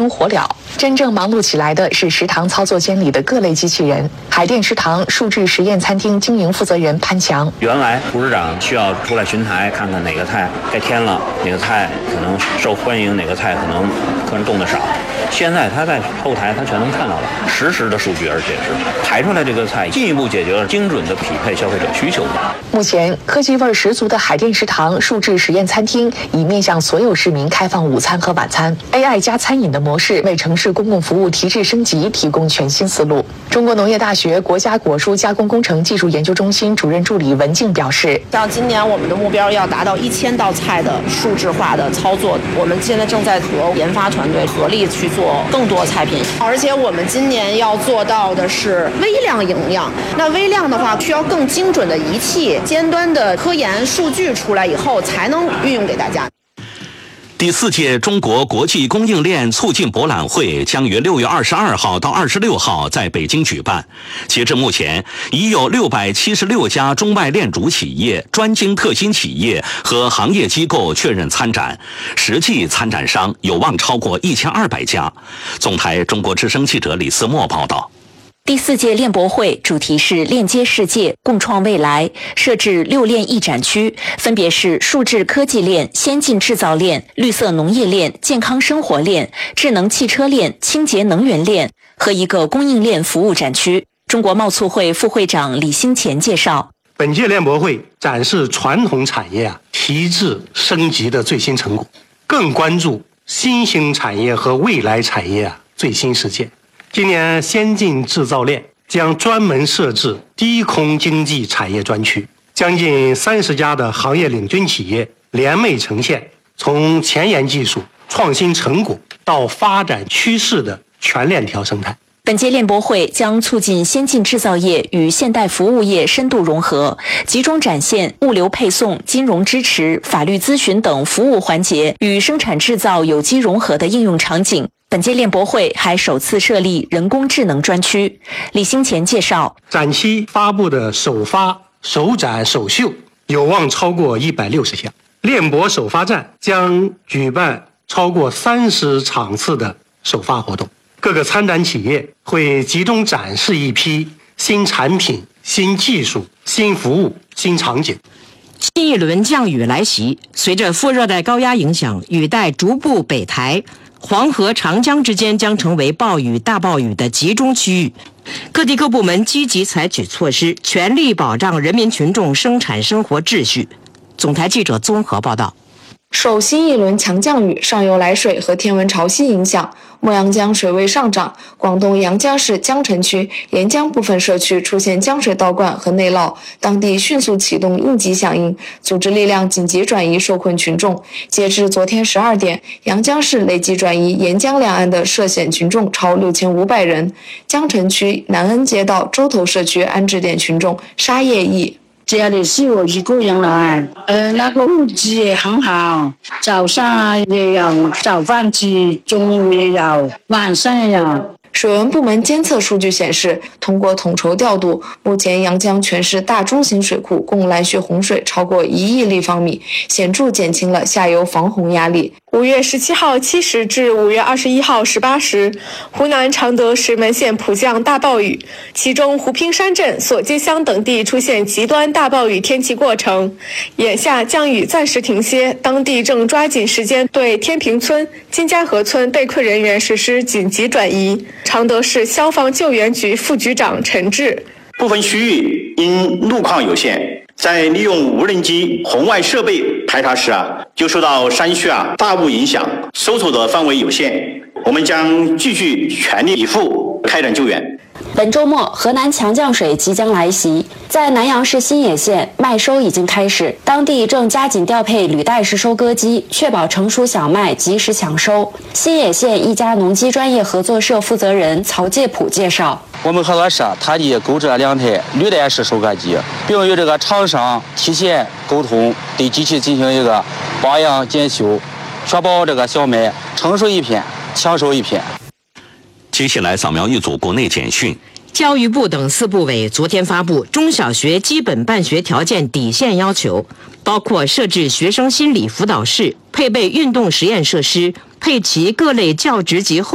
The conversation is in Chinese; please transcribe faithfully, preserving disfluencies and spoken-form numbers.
通火燎。真正忙碌起来的是食堂操作间里的各类机器人。海淀食堂数智实验餐厅经营负责人潘强， 原来厨师长需要出来巡台，看看哪个菜该添了，哪个菜可能受欢迎，哪个菜可能客人动的少。现在他在后台他全能看到了实时的数据，而且是排出来这个菜，进一步解决了精准的匹配消费者需求的。 目前科技味十足的海淀食堂数智实验餐厅已面向所有市民开放午餐和晚餐 A I 加餐饮的模式，为城市公共服务提质升级提供全新思路。中国农业大学国家果蔬加工工程技术研究中心主任助理文静表示， 像今年我们的目标要达到一千道菜的数字化的操作，我们现在正在和研发团队合力去做更多菜品，而且我们今年要做到的是微量营养。那微量的话，需要更精准的仪器、尖端的科研数据出来以后，才能运用给大家。 第四届中国国际供应链促进博览会将于六月二十二号到二十六号在北京举办。截至目前，已有六百七十六家中外链主企业、专精特新企业和行业机构确认参展，实际参展商有望超过一千二百家。总台中国之声记者李思墨报道。 第四届链博会主题是链接世界，共创未来，设置六链一展区，分别是数智科技链、先进制造链、绿色农业链、健康生活链、智能汽车链、清洁能源链和一个供应链服务展区。中国贸促会副会长李兴前介绍， 本届链博会展示传统产业啊提质升级的最新成果，更关注新兴产业和未来产业啊最新实践。今年先进制造链将专门设置低空经济产业专区，将近三十家的行业领军企业联袂呈现从前沿技术、创新成果到发展趋势的全链条生态。 本届链博会将促进先进制造业与现代服务业深度融合，集中展现物流配送、金融支持、法律咨询等服务环节与生产制造有机融合的应用场景。本届链博会还首次设立人工智能专区。李兴前介绍， 展期发布的首发、首展、首秀有望超过一百六十项。链博首发站将举办超过三十场次的首发活动，各个参展企业会集中展示一批新产品、新技术、新服务、新场景。 新一轮降雨来袭，随着副热带高压影响，雨带逐步北抬，黄河、长江之间将成为暴雨、大暴雨的集中区域。各地各部门积极采取措施，全力保障人民群众生产生活秩序。总台记者综合报道。 受新一轮强降雨、上游来水和天文潮汐影响，墨阳江水位上涨，广东阳江市江城区沿江部分社区出现江水倒灌和内涝，当地迅速启动应急响应，组织力量紧急转移受困群众。截至昨天十二点，阳江市累计转移沿江两岸的涉险群众超六千五百人。江城区南恩街道洲头社区安置点群众沙叶义。 这里是我一个人来，呃，那个物资也很好，早上也有早饭吃，中午也有，晚上也有。 水文部门监测数据显示，通过统筹调度，目前阳江全市大中型水库共拦蓄洪水超过一亿立方米，显著减轻了下游防洪压力。 五月十七号七时至五月二十一号十八时，湖南常德石门县普降大暴雨，其中湖滨山镇、索街乡等地出现极端大暴雨天气过程。眼下降雨暂时停歇，当地正抓紧时间对天平村、金家河村被困人员实施紧急转移。常德市消防救援局副局长陈志， 部分区域因路况有限，在利用无人机、红外设备排查时啊，就受到山区啊大雾影响，搜索的范围有限，我们将继续全力以赴开展救援。 本周末，河南强降水即将来袭，在南阳市新野县麦收已经开始，当地正加紧调配履带式收割机，确保成熟小麦及时抢收。新野县一家农机专业合作社负责人曹介普介绍， 我们合作社特地购置了两台履带式收割机，并与这个厂商提前沟通，对机器进行一个保养检修，确保这个小麦成熟一片，抢收一片。 接下来扫描一组国内简讯。 教育部等四部委昨天发布中小学基本办学条件底线要求，包括设置学生心理辅导室，配备运动实验设施，配齐各类教职及后